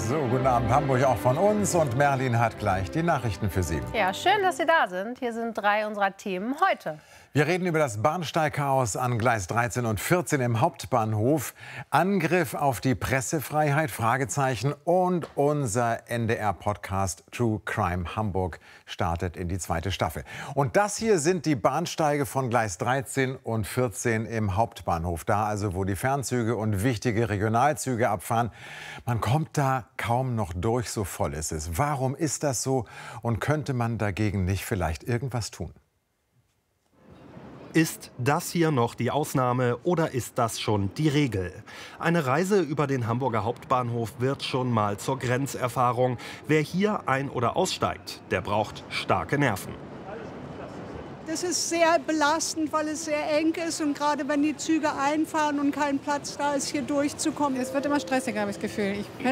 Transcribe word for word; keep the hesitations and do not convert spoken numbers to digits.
So, guten Abend Hamburg auch von uns und Merlin hat gleich die Nachrichten für Sie. Ja, schön, dass Sie da sind. Hier sind drei unserer Themen heute. Wir reden über das Bahnsteigchaos an Gleis dreizehn und vierzehn im Hauptbahnhof, Angriff auf die Pressefreiheit, Fragezeichen, und unser N D R-Podcast True Crime Hamburg startet in die zweite Staffel. Und das hier sind die Bahnsteige von Gleis dreizehn und vierzehn im Hauptbahnhof, da also, wo die Fernzüge und wichtige Regionalzüge abfahren. Man kommt da kaum noch durch, so voll ist es. Warum ist das so und könnte man dagegen nicht vielleicht irgendwas tun? Ist das hier noch die Ausnahme oder ist das schon die Regel? Eine Reise über den Hamburger Hauptbahnhof wird schon mal zur Grenzerfahrung. Wer hier ein- oder aussteigt, der braucht starke Nerven. Das ist sehr belastend, weil es sehr eng ist und gerade wenn die Züge einfahren und kein Platz da ist, hier durchzukommen. Es wird immer stressiger, habe ich das Gefühl. Ich